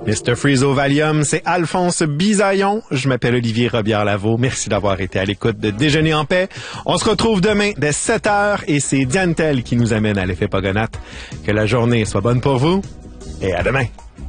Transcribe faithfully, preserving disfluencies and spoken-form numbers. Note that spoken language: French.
mister Freeze au Valium, c'est Alphonse Bisaillon. Je m'appelle Olivier Robillard-Lavaux. Merci d'avoir été à l'écoute de Déjeuner en paix. On se retrouve demain dès sept heures et c'est Diane Tell qui nous amène à l'effet Pogonate. Que la journée soit bonne pour vous et à demain.